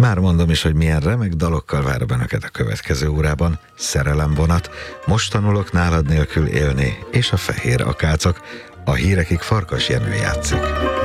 Már mondom is, hogy milyen remek dalokkal vár benneket a következő órában. Szerelemvonat, Most tanulok nálad nélkül élni, és a Fehér akácok. A hírekig Farkas Jenő játszik.